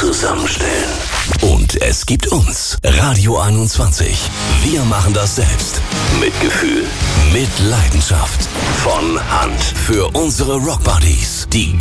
zusammenstellen. Und es gibt uns, Radio 21. Wir machen das selbst. Mit Gefühl, mit Leidenschaft. Von Hand. Für unsere Rockbuddies. Die